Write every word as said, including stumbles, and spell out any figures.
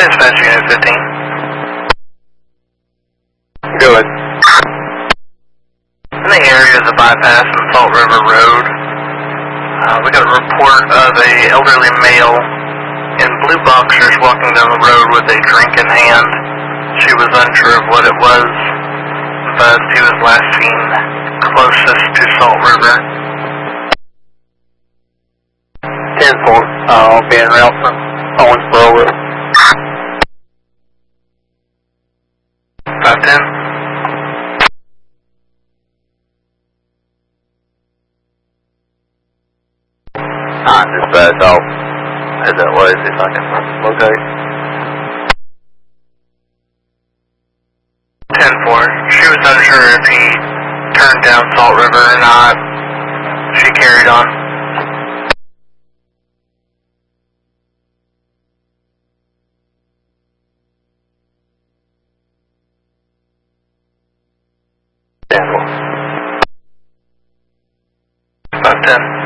Dispatch Unit fifteen. Go ahead. In the area of the bypass on Salt River Road, uh, we got a report of a elderly male in blue boxers walking down the road with a drink in hand. She was unsure of what it was, but he was last seen closest to Salt River. ten four, uh, I'll be en route from Owensboro with five ten. Alright, dispatch, I'll head that way, see if I can locate. ten four. She was unsure if he turned down Salt River or not. She carried on. ten four. five ten.